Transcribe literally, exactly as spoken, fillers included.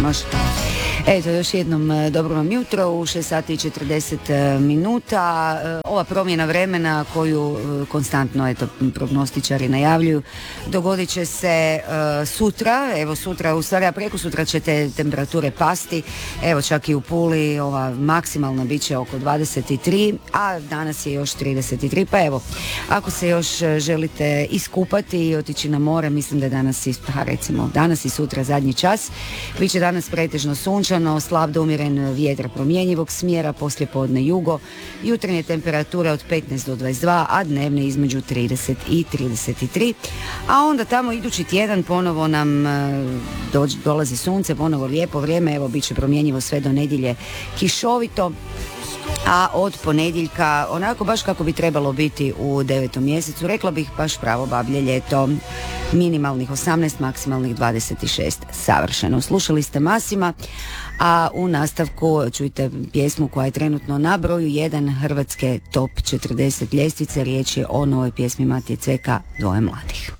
može. Eto, još jednom dobro vam jutro u šest sati i četrdeset minuta. Ova promjena vremena koju konstantno eto, prognostičari najavljuju dogodit će se uh, sutra, evo sutra, u stvari, a preko sutra će te temperature pasti, evo čak i u Puli ova maksimalna bit će oko dvadeset tri, a danas je još trideset tri, pa evo, ako se još želite iskupati i otići na more, mislim da je danas, ha, recimo, danas i sutra zadnji čas, bit će danas pretežno sunčano, slab do umjeren vjetar promjenjivog smjera, poslijepodne jugo, jutarnje temperature od petnaest do dvadeset dva, a dnevne između trideset i trideset tri, a onda tamo idući tjedan ponovo nam dođe, dolazi sunce, ponovo lijepo vrijeme, evo bit će promjenjivo sve do nedjelje kišovito, a od ponedjeljka onako baš kako bi trebalo biti u devetom mjesecu, rekla bih baš pravo bablje ljeto, minimalnih osamnaest, maksimalnih dvadeset šest, savršeno. Slušali ste Masima, a u nastavku čujte pjesmu koja je trenutno na broju jedan Hrvatske top četrdeset ljestvice, riječ je o novoj pjesmi Matije Cveka, Dvoje mladih.